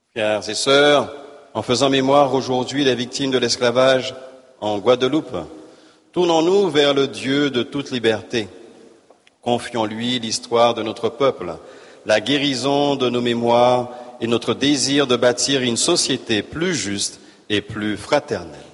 Frères et sœurs, en faisant mémoire aujourd'hui des victimes de l'esclavage en Guadeloupe, tournons-nous vers le Dieu de toute liberté. Confions-lui l'histoire de notre peuple, la guérison de nos mémoires et notre désir de bâtir une société plus juste et plus fraternelle.